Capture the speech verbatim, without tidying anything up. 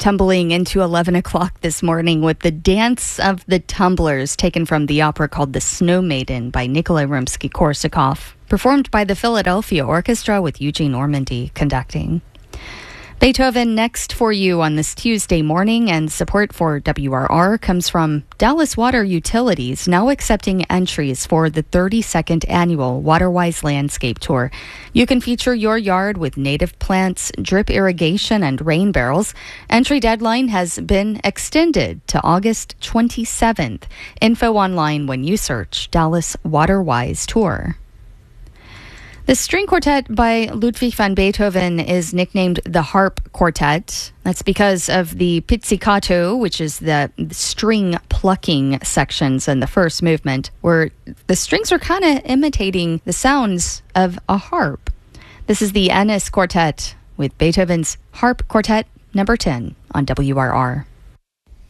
tumbling into eleven o'clock this morning with the Dance of the Tumblers, taken from the opera called The Snow Maiden by Nikolai Rimsky-Korsakov, performed by the Philadelphia Orchestra with Eugene Ormandy conducting. Beethoven next for you on this Tuesday morning, and support for W R R comes from Dallas Water Utilities, now accepting entries for the thirty-second annual Waterwise Landscape Tour. You can feature your yard with native plants, drip irrigation, and rain barrels. Entry deadline has been extended to August twenty-seventh. Info online when you search Dallas Waterwise Tour. The string quartet by Ludwig van Beethoven is nicknamed the Harp Quartet. That's because of the pizzicato, which is the string plucking sections in the first movement, where the strings are kind of imitating the sounds of a harp. This is the Ennis Quartet with Beethoven's Harp Quartet number ten on W R R.